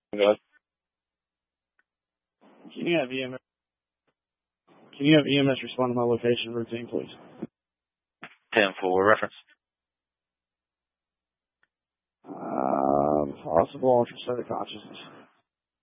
Good. Can you have EMS respond to my location routine, please? 10-4 reference. Possible ultrasound consciousness.